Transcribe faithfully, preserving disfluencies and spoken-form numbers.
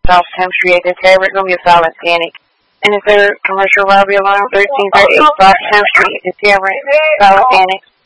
South tenth Street, Decatur, it's going to be a silent panic. And if they're commercial robbery alarm, thirteen thirty-eight South tenth Street, Decatur, silent panic.